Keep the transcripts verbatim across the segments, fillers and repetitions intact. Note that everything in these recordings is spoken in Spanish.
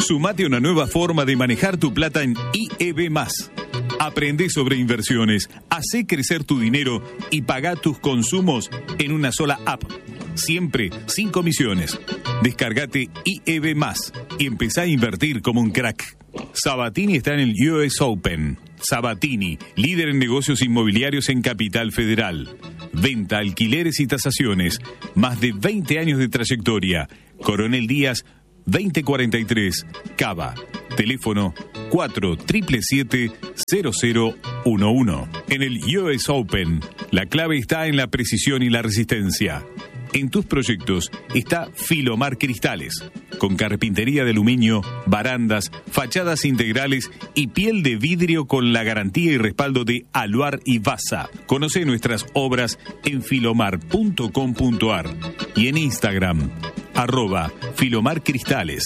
Sumate a una nueva forma de manejar tu plata en I E B más. Aprende sobre inversiones, hacé crecer tu dinero y pagá tus consumos en una sola app. Siempre sin comisiones. Descargate I E B más y empezá a invertir como un crack. Sabatini está en el U S Open. Sabatini, líder en negocios inmobiliarios en Capital Federal. Venta, alquileres y tasaciones. Más de veinte años de trayectoria. Coronel Díaz, veinte cuarenta y tres, Cava. Teléfono cuatro siete siete siete cero cero uno uno. En el U S Open, la clave está en la precisión y la resistencia. En tus proyectos está Filomar Cristales, con carpintería de aluminio, barandas, fachadas integrales y piel de vidrio con la garantía y respaldo de Aluar y Vasa. Conoce nuestras obras en filomar punto com punto ar y en Instagram, arroba Filomar Cristales.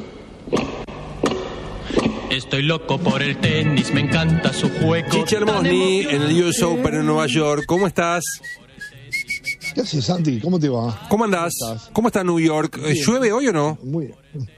Estoy loco por el tenis, me encanta su juego. Chiche Hermosni en el U S Open en Nueva York. ¿Cómo estás? ¿Qué haces, Santi? ¿Cómo te va? ¿Cómo andás? ¿Cómo, estás? ¿Cómo está New York? Bien. ¿Llueve hoy o no? Muy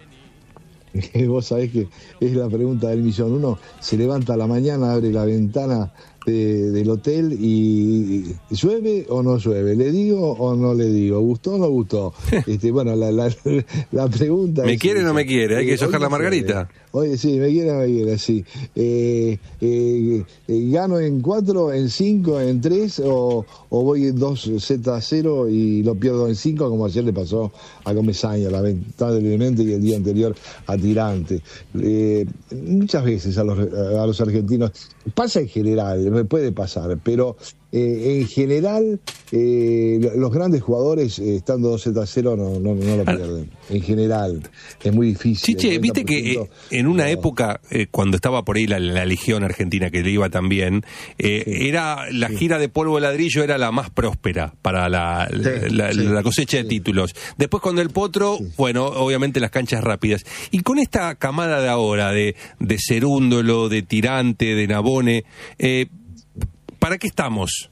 bien. Vos sabés que es la pregunta del millón. Uno se levanta a la mañana, abre la ventana de, del hotel y ¿llueve o no llueve? ¿Le digo o no le digo? ¿Gustó o no gustó? Este, bueno, la, la, la pregunta ¿Me es, quiere o no me quiere? Hay que sojar la margarita. Oye, sí, me quiere, me quiere, sí. Eh, eh, eh, ¿Gano en cuatro, en cinco, en tres o, o voy en dos Z a cero y lo pierdo en cinco, como ayer le pasó a Comesaña, lamentablemente, y el día anterior a Tirante? Eh, muchas veces a los, a los argentinos, pasa en general, me puede pasar, pero eh, en general eh, los grandes jugadores, eh, estando dos Z a cero, no, no, no lo pierden. En general, es muy difícil. Chiche, viste que eh, en una no. época, eh, cuando estaba por ahí la, la Legión Argentina, que le iba también, eh, sí. era la sí. gira de polvo de ladrillo era la más próspera para la, sí, la, sí. la cosecha sí. de títulos. Después con el Potro, sí. bueno, obviamente las canchas rápidas. Y con esta camada de ahora, de, de Cerúndolo, de Tirante, de Nabone, eh, ¿para qué estamos?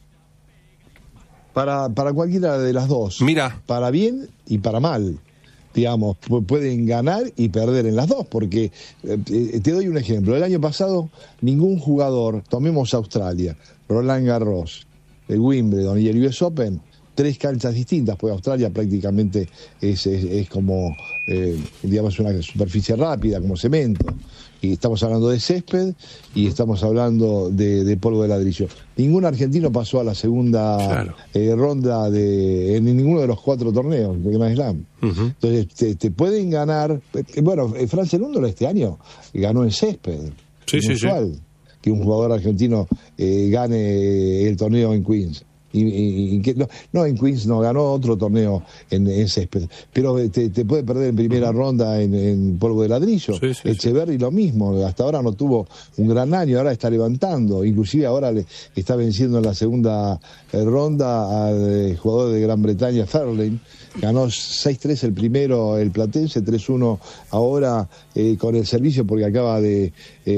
Para, para cualquiera de las dos. Mira. Para bien y para mal. Digamos, pueden ganar y perder en las dos, porque eh, te doy un ejemplo. El año pasado, ningún jugador, tomemos Australia, Roland Garros, el Wimbledon y el U S Open, tres canchas distintas, porque Australia prácticamente es, es, es como, eh, digamos, una superficie rápida, como cemento. Y estamos hablando de césped y estamos hablando de, de polvo de ladrillo. Ningún argentino pasó a la segunda claro. eh, ronda de en ninguno de los cuatro torneos de Grand Slam. Uh-huh. Entonces te, te pueden ganar. Bueno, Fran Cerúndolo este año ganó en césped. Sí, sí, usual sí. que un jugador argentino eh, gane el torneo en Queens. Y, y, y que, no, no, en Queens no, ganó otro torneo en, en césped, pero te, te puede perder en primera uh-huh. ronda en, en polvo de ladrillo. Sí, sí, Echeverry sí. lo mismo, hasta ahora no tuvo un gran año, ahora está levantando, inclusive ahora le está venciendo en la segunda eh, ronda al eh, jugador de Gran Bretaña, Fairlane. Ganó seis tres el primero, el platense, tres uno ahora eh, con el servicio, porque acaba de,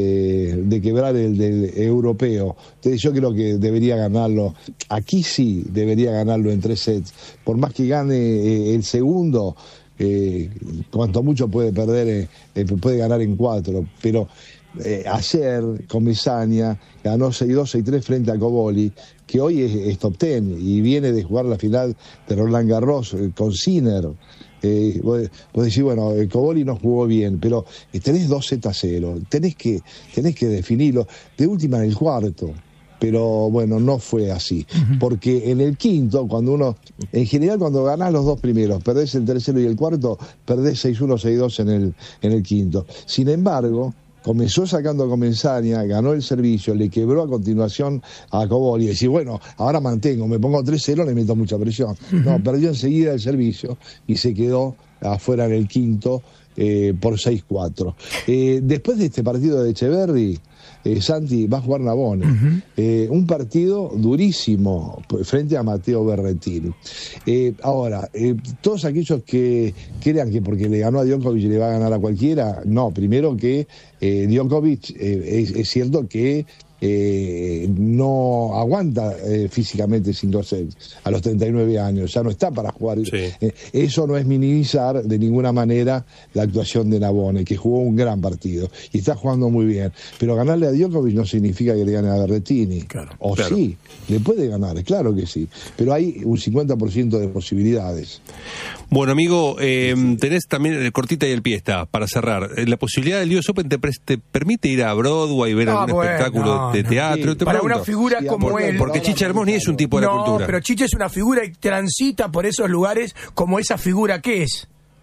eh, de quebrar el del europeo. Entonces yo creo que debería ganarlo. Aquí sí debería ganarlo en tres sets. Por más que gane eh, el segundo, eh, cuanto mucho puede perder, eh, puede ganar en cuatro. Pero eh, ayer Comesaña ganó seis dos, seis tres frente a Coboli, que hoy es, es top diez y viene de jugar la final de Roland Garros eh, con Sinner. Eh, vos, vos decís, bueno, el Coboli no jugó bien, pero tenés dos Z cero, tenés que, tenés que definirlo, de última en el cuarto. Pero bueno, no fue así, uh-huh. porque en el quinto, cuando uno, en general cuando ganás los dos primeros, perdés el tercero y el cuarto, perdés seis uno, seis dos en el, en el quinto. Sin embargo, comenzó sacando a Comesaña, ganó el servicio, le quebró a continuación a Coboli y decir, bueno, ahora mantengo, me pongo tres cero, le meto mucha presión. Uh-huh. No, perdió enseguida el servicio y se quedó afuera en el quinto eh, por seis cuatro. Eh, después de este partido de Echeverry, Eh, Santi, va a jugar Nabone. Uh-huh. Eh, un partido durísimo frente a Matteo Berrettini. Eh, ahora, eh, todos aquellos que crean que porque le ganó a Djokovic le va a ganar a cualquiera, no, primero que eh, Djokovic, eh, es, es cierto que eh, no aguanta eh, físicamente sin Rosell a los treinta y nueve años, ya no está para jugar. Sí. Eh, eso no es minimizar de ninguna manera la actuación de Nabone, que jugó un gran partido y está jugando muy bien, pero ganarle a Djokovic no significa que le gane a Berrettini. Claro, o claro. sí, le puede ganar, claro que sí, pero hay un cincuenta por ciento de posibilidades. Bueno, amigo, eh, tenés también el cortita y el pie está, para cerrar. Eh, La posibilidad del U S Open te, pre- te permite ir a Broadway, ver Ah, algún bueno, espectáculo no, de no. teatro. Sí, te Para pregunto. una figura Sí, como porque- él. Porque Chicha Hermosni es un tipo de la No, cultura. pero Chicha es una figura y transita por esos lugares como esa figura que es.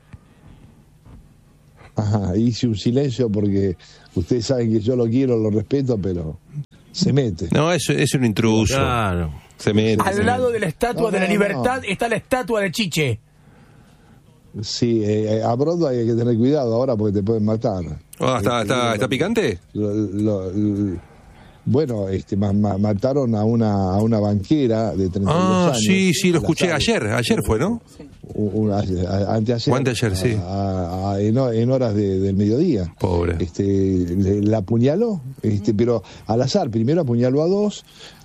Ajá, hice un silencio porque ustedes saben que yo lo quiero, lo respeto, pero se mete. No, es, es un intruso. Claro. Se mete. se Al lado mete. de la estatua No, de la no, libertad no. está la estatua de Chiche. Sí, eh, a Broadway hay que tener cuidado ahora porque te pueden matar. Ah, ¿está, está, ¿Está picante? Lo- lo- lo- bueno, este, ma- ma- mataron a una a una banquera de treinta y dos Ah, años. sí, sí, lo al escuché azar. ayer. Ayer fue, ¿no? Un- un- a- a- anteayer, O anteayer, sí. a- a- en, ho- en horas de- del mediodía. Pobre. Este, le- la apuñaló, este, pero al azar. Primero apuñaló a dos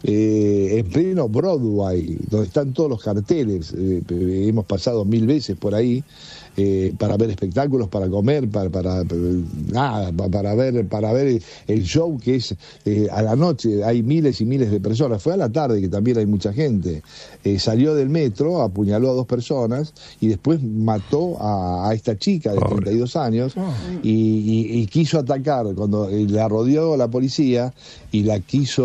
eh, en pleno Broadway, donde están todos los carteles. Eh, eh, hemos pasado mil veces por ahí. Eh, para ver espectáculos, para comer, para, para, para- nada, pa- para ver para ver el show que es eh, a la noche, hay miles y miles de personas. Fue a la tarde que también hay mucha gente. Eh, salió del metro, apuñaló a dos personas y después mató a, a esta chica de Pobre. treinta y dos años y, y- y quiso atacar cuando eh, la rodeó la policía y la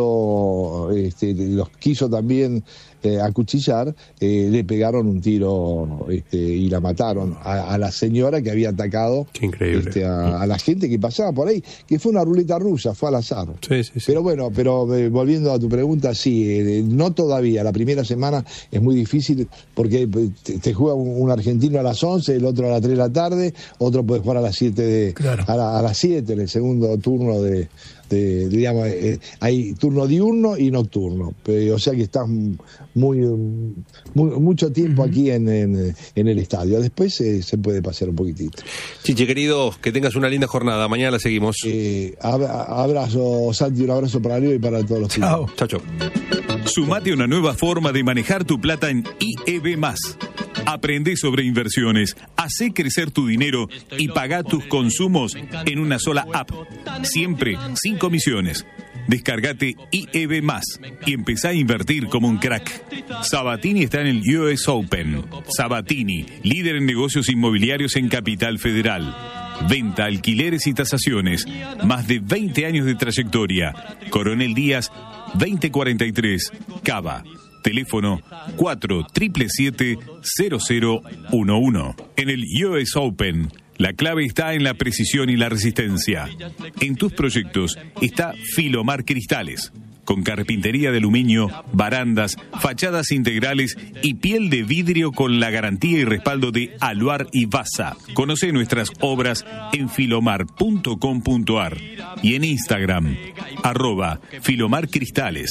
quiso, este, los quiso también eh, acuchillar, eh, le pegaron un tiro este, y la mataron a, a la señora que había atacado Qué increíble. este, a, a la gente que pasaba por ahí, que fue una ruleta rusa, fue al azar. Sí, sí, sí. Pero bueno, pero eh, volviendo a tu pregunta, sí, eh, no todavía, la primera semana es muy difícil porque eh, te, te juega un, un argentino a las once, el otro a las tres de la tarde, otro puede jugar a las siete de, Claro. a, la- a las siete en el segundo turno de, de- digamos, eh, hay turno diurno y nocturno, pero, o sea que estás muy, muy mucho tiempo aquí en, en, en el estadio, después eh, se puede pasear un poquitito. Chiche, querido, que tengas una linda jornada. Mañana la seguimos. Eh, abra- abrazo, Santi, un abrazo para Leo y para todos los Chao. Chao, chao. Sumate a una nueva forma de manejar tu plata en I E B más. Aprende sobre inversiones, hacé crecer tu dinero y pagá tus consumos en una sola app. Siempre sin comisiones. Descargate I E B más y empezá a invertir como un crack. Sabatini está en el U S Open. Sabatini, líder en negocios inmobiliarios en Capital Federal. Venta, alquileres y tasaciones. Más de veinte años de trayectoria. Coronel Díaz, veinte cuarenta y tres, Cava. Teléfono cuatro siete siete siete cero cero uno uno. En el U S Open, la clave está en la precisión y la resistencia. En tus proyectos está Filomar Cristales, con carpintería de aluminio, barandas, fachadas integrales y piel de vidrio con la garantía y respaldo de Aluar y Basa. Conoce nuestras obras en filomar punto com punto ar y en Instagram, arroba Filomar Cristales.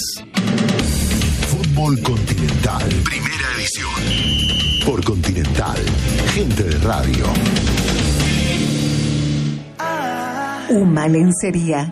Fútbol Continental. Primera edición. Por Continental. Gente de radio. Uma Lencería.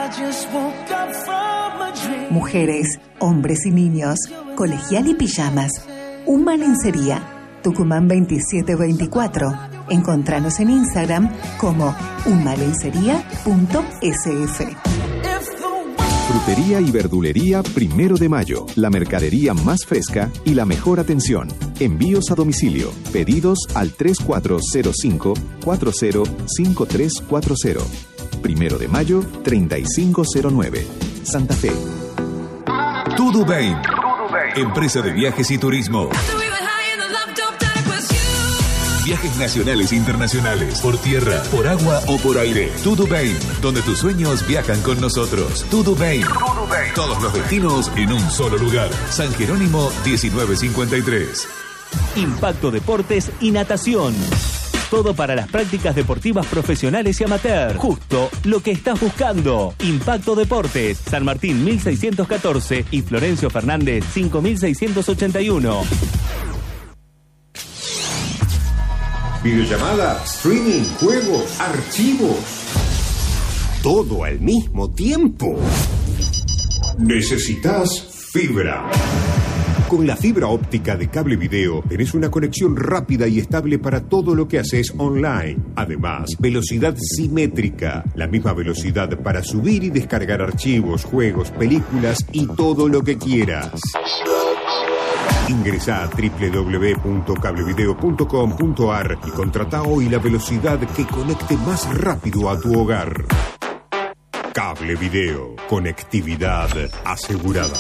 Mujeres, hombres y niños, colegial y pijamas. Uma Lencería. Tucumán veintisiete veinticuatro. Encontranos en Instagram como umalencería punto s f. Frutería y verdulería Primero de Mayo. La mercadería más fresca y la mejor atención. Envíos a domicilio. Pedidos al tres cuatro cero cinco cuatro cero cinco tres cuatro cero. Primero de Mayo, treinta y cinco cero nueve. Santa Fe. Tudo Bem. Empresa de viajes y turismo. Viajes nacionales e internacionales, por tierra, por agua o por aire. Tudo Bem, donde tus sueños viajan con nosotros. Tudo Bem. Todos los destinos en un solo lugar. San Jerónimo diecinueve cincuenta y tres. Impacto Deportes y Natación. Todo para las prácticas deportivas profesionales y amateur. Justo lo que estás buscando. Impacto Deportes, San Martín mil seiscientos catorce y Florencio Fernández cinco mil seiscientos ochenta y uno. Videollamada, streaming, juegos, archivos. Todo al mismo tiempo. Necesitas fibra. Con la fibra óptica de Cable Video tenés una conexión rápida y estable para todo lo que haces online. Además, velocidad simétrica, la misma velocidad para subir y descargar archivos, juegos, películas y todo lo que quieras. Ingresá a doble u doble u doble u punto cablevideo punto com punto a r y contratá hoy la velocidad que conecte más rápido a tu hogar. Cable Video, conectividad asegurada.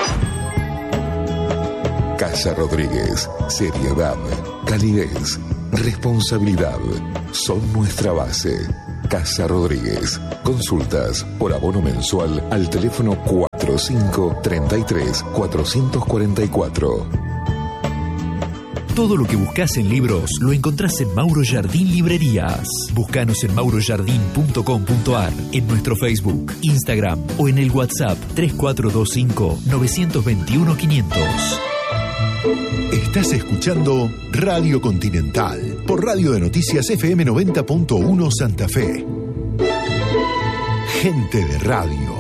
Casa Rodríguez, seriedad, calidez, responsabilidad, son nuestra base. Casa Rodríguez, consultas por abono mensual al teléfono cuatro cinco tres tres cuatro cuatro cuatro. Todo lo que buscas en libros lo encontrás en Mauro Jardín Librerías. Búscanos en mauro jardín punto com punto a r, en nuestro Facebook, Instagram o en el WhatsApp tres cuatro dos cinco nueve dos uno quinientos. Estás escuchando Radio Continental por Radio de Noticias F M noventa punto uno Santa Fe. Gente de radio.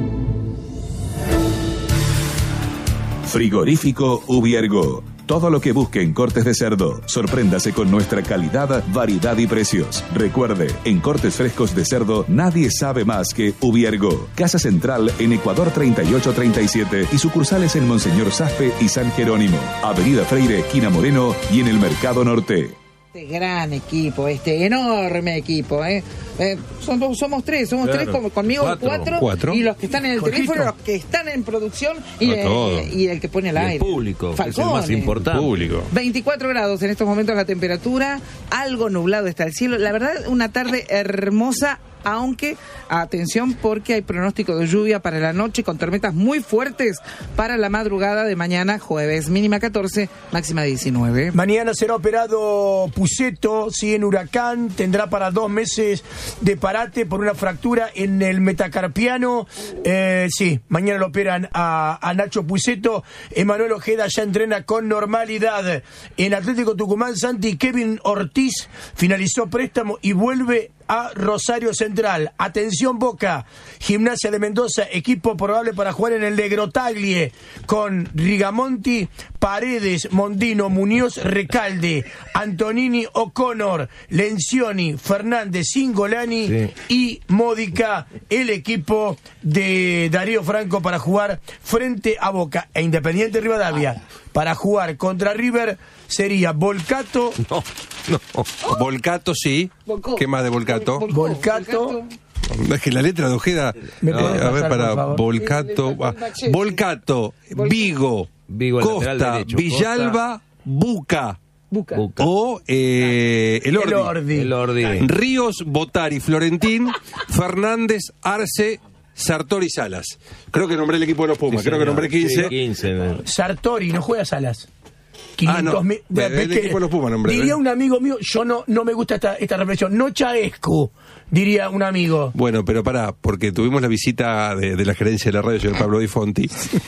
Frigorífico Ubiergo. Todo lo que busque en cortes de cerdo. Sorpréndase con nuestra calidad, variedad y precios. Recuerde, en cortes frescos de cerdo nadie sabe más que Ubiergo. Casa Central en Ecuador treinta y ocho treinta y siete y sucursales en Monseñor Saspe y San Jerónimo. Avenida Freire, esquina Moreno y en el Mercado Norte. Este gran equipo, este enorme equipo, ¿eh? Eh, somos, somos tres, somos claro. tres con, conmigo cuatro, cuatro, cuatro, y los que están en el Jorgito. Teléfono, los que están en producción y, eh, y el que pone el y aire. El público, Falcón, es el más importante. El público. veinticuatro grados en estos momentos la temperatura, algo nublado está el cielo. La verdad, una tarde hermosa. Aunque, atención, porque hay pronóstico de lluvia para la noche con tormentas muy fuertes para la madrugada de mañana jueves. Mínima catorce, máxima diecinueve. Mañana será operado Puceto, sigue en Huracán, tendrá para dos meses de parate por una fractura en el metacarpiano. Eh, sí, mañana lo operan a, a Nacho Puceto. Emanuel Ojeda ya entrena con normalidad. En Atlético Tucumán, Santi Kevin Ortiz finalizó préstamo y vuelve a Rosario Central. Atención Boca, Gimnasia de Mendoza, equipo probable para jugar en el de Grotaglie, con Rigamonti, Paredes, Mondino, Muñoz, Recalde, Antonini, O'Connor, Lencioni, Fernández, Singolani sí. y Módica, el equipo de Darío Franco para jugar frente a Boca. E Independiente Rivadavia para jugar contra River sería Volcato. No, no. Volcato sí. Volcó. ¿Qué más de Volcato? Volcó. Volcato. Es que la letra de Ojeda. ¿Me eh, pasar, a ver, para Volcato. Ah, Volcato, Vigo, Vigo Costa, derecho, Villalba, Costa. Buca. Buca. Buca. O eh, el Ordi. El Ordi. El Ordi. Ríos, Botari, Florentín, Fernández, Arce, Sartori, Salas. Creo que nombré el equipo de los Pumas. Sí, creo que nombré quince. Sí, quince. Sartori no juega Salas. Ah, no. mil, de, el que, equipo de los Pumas nombré. Diría un amigo mío, yo no, no me gusta esta, esta reflexión, no Chaescu, diría un amigo. Bueno, pero pará, porque tuvimos la visita de, de la gerencia de la radio, señor Pablo Di Fonti,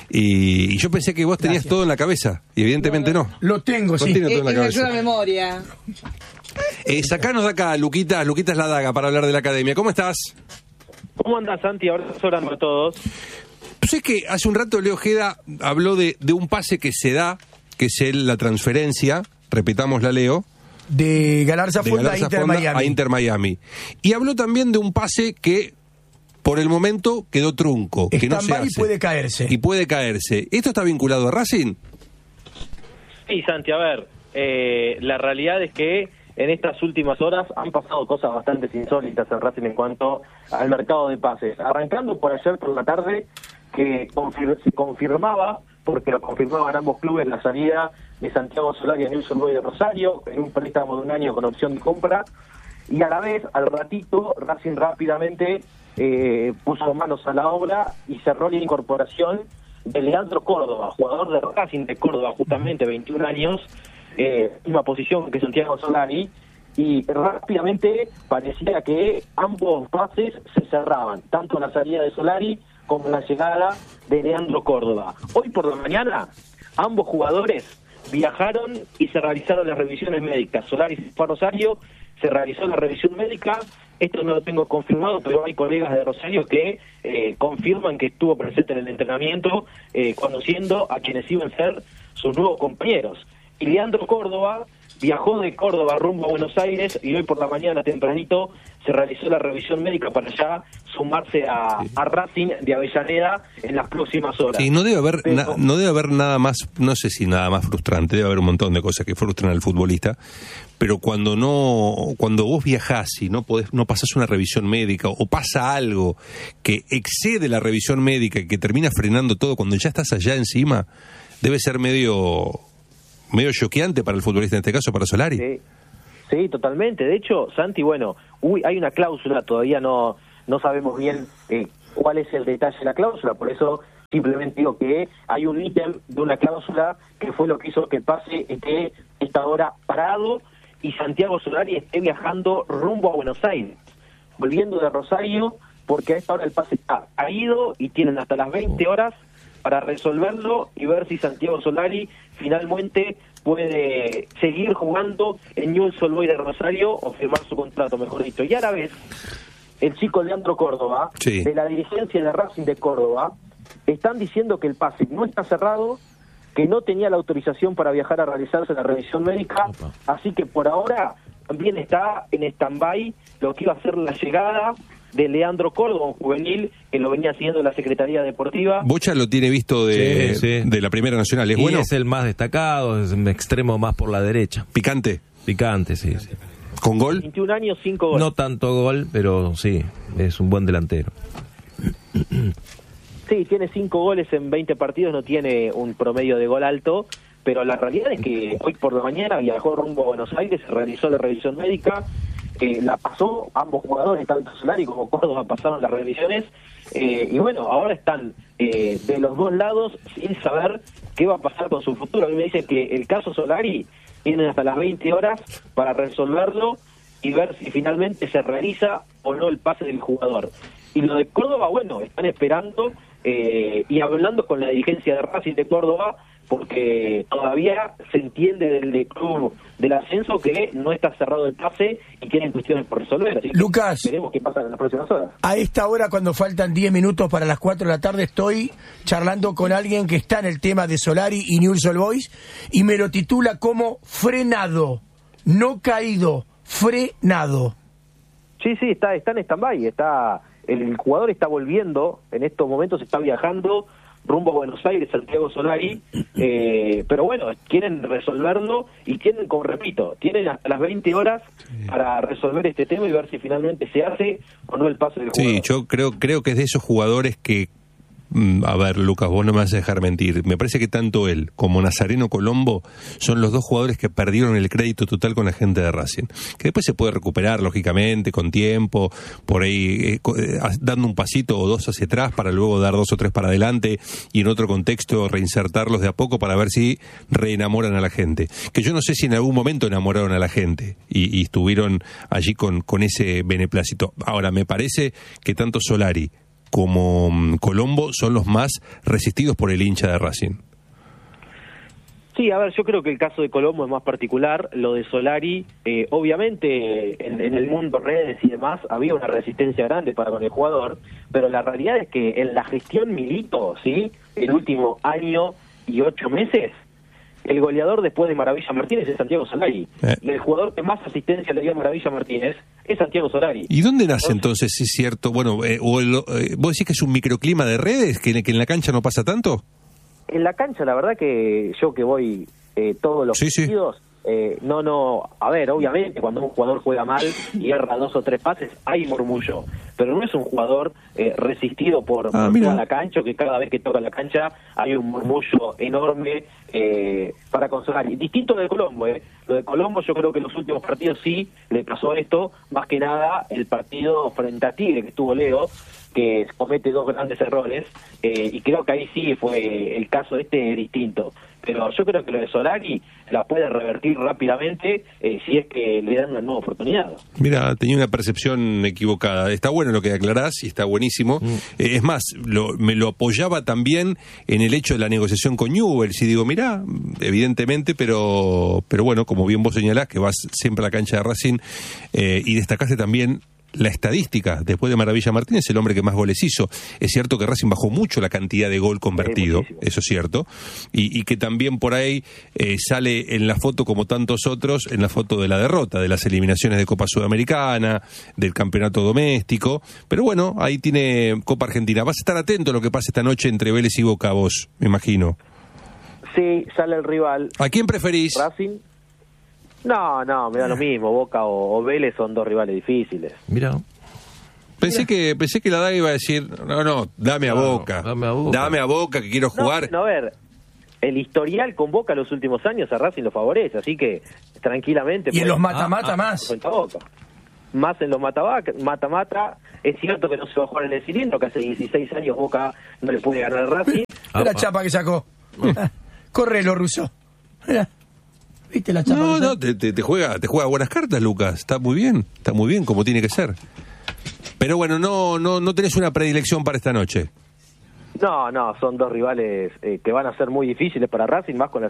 y, y yo pensé que vos tenías Gracias. todo en la cabeza, y evidentemente no. no. Lo tengo, no sí. Tiene todo en la es cabeza. una memoria. Eh, sacanos de acá, Luquitas, Luquitas La Daga, para hablar de la academia. ¿Cómo estás? ¿Cómo andás, Santi? Ahora hablando a todos. Pues es que hace un rato Leo Ojeda habló de, de un pase que se da, que es el, la transferencia, repitámosla, Leo, de Galarza Fonda a Inter Miami. a Inter Miami. Y habló también de un pase que por el momento quedó trunco, que no se hace. Y puede caerse. Y puede caerse. ¿Esto está vinculado a Racing? Sí, Santi, a ver, eh, la realidad es que en estas últimas horas han pasado cosas bastante insólitas en Racing en cuanto al mercado de pases. Arrancando por ayer por la tarde, que confir- se confirmaba, porque lo confirmaban ambos clubes, la salida de Santiago Solari a Newell's Old Boys de Rosario, en un préstamo de un año con opción de compra, y a la vez, al ratito, Racing rápidamente eh, puso manos a la obra y cerró la incorporación de Leandro Córdoba, jugador de Racing de Córdoba, justamente, veintiún años, eh, misma posición que Santiago Solari, y rápidamente parecía que ambos pases se cerraban, tanto la salida de Solari como la llegada de Leandro Córdoba. Hoy por la mañana, ambos jugadores viajaron y se realizaron las revisiones médicas. Solari fue a Rosario, se realizó la revisión médica esto no lo tengo confirmado, pero hay colegas de Rosario que eh, confirman que estuvo presente en el entrenamiento, eh, conociendo a quienes iban a ser sus nuevos compañeros. Y Leandro Córdoba viajó de Córdoba rumbo a Buenos Aires y hoy por la mañana tempranito se realizó la revisión médica para ya sumarse a, sí. a Racing de Avellaneda en las próximas horas. Sí, no debe haber Pero, na, no debe haber nada más, no sé si nada más frustrante, debe haber un montón de cosas que frustran al futbolista, pero cuando no, cuando vos viajás y no podés, no pasás una revisión médica o pasa algo que excede la revisión médica y que termina frenando todo cuando ya estás allá encima, debe ser medio medio choqueante para el futbolista, en este caso para Solari. Sí, sí, totalmente. De hecho, Santi, bueno, uy, hay una cláusula, todavía no no sabemos bien eh, cuál es el detalle de la cláusula, por eso simplemente digo que hay un ítem de una cláusula que fue lo que hizo que el pase esté esta hora parado y Santiago Solari esté viajando rumbo a Buenos Aires, volviendo de Rosario, porque a esta hora el pase está ha ido y tienen hasta las veinte horas para resolverlo y ver si Santiago Solari finalmente puede seguir jugando en Newell's Old Boys de Rosario o firmar su contrato, mejor dicho. Y a la vez, el chico Leandro Córdoba, sí. de la dirigencia de Racing de Córdoba, están diciendo que el pase no está cerrado, que no tenía la autorización para viajar a realizarse la revisión médica, Opa. así que por ahora también está en stand-by lo que iba a ser la llegada de Leandro Córdoba, un juvenil que lo venía siguiendo la Secretaría Deportiva. Bocha lo tiene visto de, sí, sí. de la Primera Nacional, ¿es y bueno? Es el más destacado, es un extremo más por la derecha. ¿Picante? Picante, sí. sí. ¿Con gol? veintiún años, cinco goles. No tanto gol, pero sí, es un buen delantero. Sí, tiene cinco goles en veinte partidos, no tiene un promedio de gol alto, pero la realidad es que hoy por la mañana viajó rumbo a Buenos Aires, se realizó la revisión médica, eh, la pasó, ambos jugadores, tanto Solari como Córdoba, pasaron las revisiones, eh, y bueno, ahora están eh, de los dos lados sin saber qué va a pasar con su futuro. A mí me dicen que el caso Solari tienen hasta las veinte horas para resolverlo y ver si finalmente se realiza o no el pase del jugador. Y lo de Córdoba, bueno, están esperando eh, y hablando con la dirigencia de Racing de Córdoba, porque todavía se entiende del, del club del ascenso que no está cerrado el pase y tienen cuestiones por resolver. Así que Lucas, veremos qué pasa en las próximas horas. A esta hora, cuando faltan diez minutos para las cuatro de la tarde, estoy charlando con alguien que está en el tema de Solari y Newell's Old Boys y me lo titula como frenado, no caído, frenado. Sí, sí, está, está en stand-by, está, el jugador está volviendo, en estos momentos está viajando rumbo a Buenos Aires, Santiago Solari, eh, pero bueno, quieren resolverlo y tienen, como repito, tienen hasta las veinte horas para resolver este tema y ver si finalmente se hace o no el pase del jugador. Sí, yo creo, creo que es de esos jugadores que, a ver, Lucas, vos no me vas a dejar mentir, me parece que tanto él como Nazareno Colombo son los dos jugadores que perdieron el crédito total con la gente de Racing, que después se puede recuperar lógicamente con tiempo, por ahí eh, dando un pasito o dos hacia atrás para luego dar dos o tres para adelante y en otro contexto reinsertarlos de a poco para ver si reenamoran a la gente, que yo no sé si en algún momento enamoraron a la gente y, y estuvieron allí con, con ese beneplácito. Ahora, me parece que tanto Solari como Colombo son los más resistidos por el hincha de Racing. Sí, a ver, yo creo que el caso de Colombo es más particular. Lo de Solari, eh, obviamente en, en el mundo redes y demás había una resistencia grande para con el jugador, pero la realidad es que en la gestión Milito, ¿sí?, el último año y ocho meses, el goleador después de Maravilla Martínez es Santiago Solari. Eh. Y el jugador que más asistencia le dio a Maravilla Martínez es Santiago Solari. ¿Y dónde nace entonces, si es cierto? Bueno, eh, o el, eh, ¿vos decís que es un microclima de redes, que, que en la cancha no pasa tanto? En la cancha, la verdad que yo que voy eh, todos los sí, partidos, sí. Eh, no, no, a ver, obviamente cuando un jugador juega mal y erra dos o tres pases, hay murmullo, pero no es un jugador eh, resistido por, ah, por toda la cancha, que cada vez que toca la cancha hay un murmullo enorme eh, para consolar. Y distinto de Colombo, eh. Lo de Colombo yo creo que en los últimos partidos sí le pasó esto, más que nada el partido frente a Tigre que estuvo Leo, que comete dos grandes errores, eh, y creo que ahí sí fue el caso este distinto. Pero yo creo que lo de Solari la puede revertir rápidamente eh, si es que le dan una nueva oportunidad. Mira, tenía una percepción equivocada. Está bueno lo que aclarás y está buenísimo. Mm. Eh, es más, lo, me lo apoyaba también en el hecho de la negociación con Newell's. Y digo, mirá, evidentemente, pero, pero bueno, como bien vos señalás, que vas siempre a la cancha de Racing, eh, y destacaste también la estadística, después de Maravilla Martínez, el hombre que más goles hizo. Es cierto que Racing bajó mucho la cantidad de gol convertido, sí, eso es cierto, y, y que también por ahí eh, sale en la foto, como tantos otros, en la foto de la derrota, de las eliminaciones de Copa Sudamericana, del campeonato doméstico, pero bueno, ahí tiene Copa Argentina. Vas a estar atento a lo que pasa esta noche entre Vélez y Boca, vos, me imagino. Sí, sale el rival. ¿A quién preferís? Racing. No, no, me da lo mismo. Boca o, o Vélez son dos rivales difíciles. Mira. Pensé Mira. que pensé que la Daga iba a decir, no, no, dame a no, Boca. Dame a Boca. Dame a Boca que quiero jugar. No, no, a ver, el historial con Boca los últimos años a Racing lo favorece, así que tranquilamente. Y en los mata-mata ah, más. Boca. Más en los mata-mata. Es cierto que no se va a jugar en el cilindro, que hace dieciséis años Boca no le puede ganar al Racing. La chapa que sacó. Correlo, Russo. Mira. ¿Viste la chapa? No, no, te, te, te juega te juega buenas cartas, Lucas. Está muy bien, está muy bien, como tiene que ser. Pero bueno, no no no tenés una predilección para esta noche. No, no, son dos rivales eh, que van a ser muy difíciles para Racing, más con la